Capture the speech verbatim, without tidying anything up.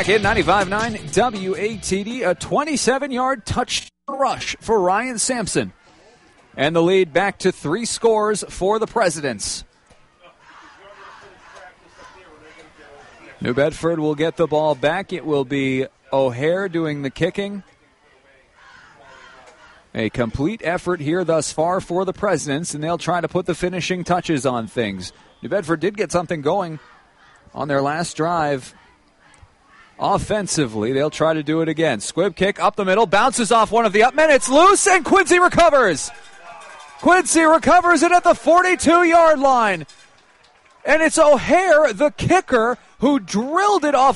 back in ninety-five point nine W A T D. A twenty-seven-yard touch rush for Ryan Sampson. And the lead back to three scores for the Presidents. New Bedford will get the ball back. It will be O'Hare doing the kicking. A complete effort here thus far for the Presidents, and they'll try to put the finishing touches on things. New Bedford did get something going on their last drive. Offensively, they'll try to do it again. Squib kick up the middle, bounces off one of the up men. It's loose, and Quincy recovers. Quincy recovers it at the forty-two-yard line. And it's O'Hare, the kicker, who drilled it off